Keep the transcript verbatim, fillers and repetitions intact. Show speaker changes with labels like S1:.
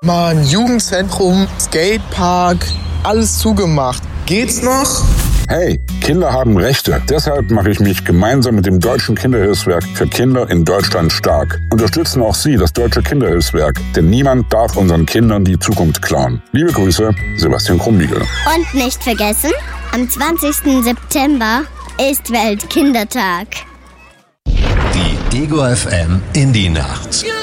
S1: Mann, Jugendzentrum, Skatepark, alles zugemacht. Geht's noch?
S2: Hey, Kinder haben Rechte. Deshalb mache ich mich gemeinsam mit dem Deutschen Kinderhilfswerk für Kinder in Deutschland stark. Unterstützen auch Sie das Deutsche Kinderhilfswerk, denn niemand darf unseren Kindern die Zukunft klauen. Liebe Grüße, Sebastian Krumbiegel.
S3: Und nicht vergessen, am zwanzigsten September ist Weltkindertag.
S4: Die Ego F M Indie Nacht.